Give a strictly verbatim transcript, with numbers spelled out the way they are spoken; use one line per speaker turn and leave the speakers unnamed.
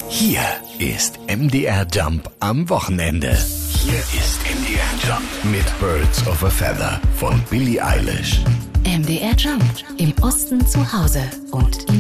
Hier ist M D R Jump am Wochenende. Hier ist M D R Jump mit Birds of a Feather von Billie Eilish.
M D R Jump im Osten zu Hause und im